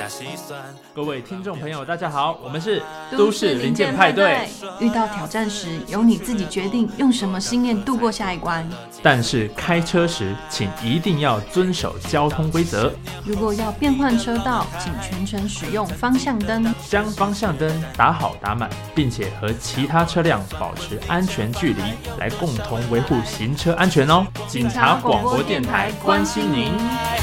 各位听众朋友大家好，我们是都市零件派对。 遇到挑战时，由你自己决定用什么信念度过下一关。 但是开车时请一定要遵守交通规则。 如果要变换车道，请全程使用方向灯， 将方向灯打好打满，并且和其他车辆保持安全距离，来共同维护行车安全哦。警察广播电台关心您。